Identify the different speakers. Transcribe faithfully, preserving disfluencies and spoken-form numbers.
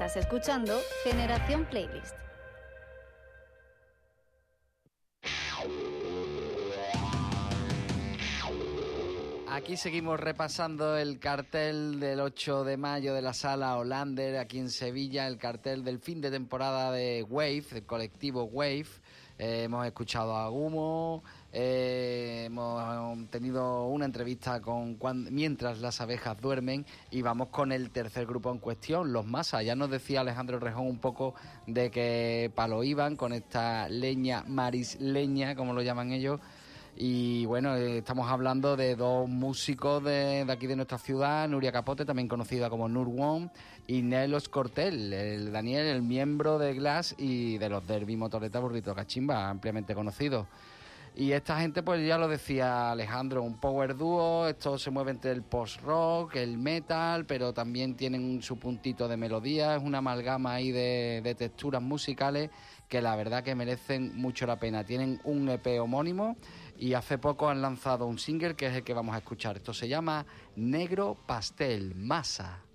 Speaker 1: Estás escuchando Generación Playlist.
Speaker 2: Aquí seguimos repasando el cartel del ocho de mayo de la Sala Hollander, aquí en Sevilla, el cartel del fin de temporada de Wave, del colectivo Wave. Eh, hemos escuchado a Gumo, eh, hemos tenido una entrevista con cuando, Mientras las abejas duermen, y vamos con el tercer grupo en cuestión, Los Masa. Ya nos decía Alejandro Rejón un poco de que palo iban con esta leña marisleña, como lo llaman ellos. Y bueno, eh, estamos hablando de dos músicos de, de aquí de nuestra ciudad, Nuria Capote, también conocida como Nur Wong, y Nelos Cortel, el Daniel, el miembro de Glass y de los Derby Motoreta Burrito Cachimba, ampliamente conocidos. Y esta gente, pues ya lo decía Alejandro, un power dúo, esto se mueve entre el post-rock, el metal, pero también tienen su puntito de melodía, es una amalgama ahí de, de texturas musicales que la verdad que merecen mucho la pena. Tienen un E P homónimo y hace poco han lanzado un single que es el que vamos a escuchar. Esto se llama Negro Pastel, Masa.